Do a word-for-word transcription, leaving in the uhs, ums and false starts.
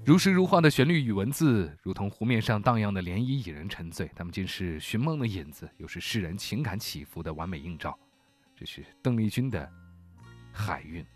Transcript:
如诗如画的旋律与文字，如同湖面上荡漾的涟漪，引人沉醉。它们既是寻梦的引子，又是诗人情感起伏的完美映照。这是邓丽君的《海韵》。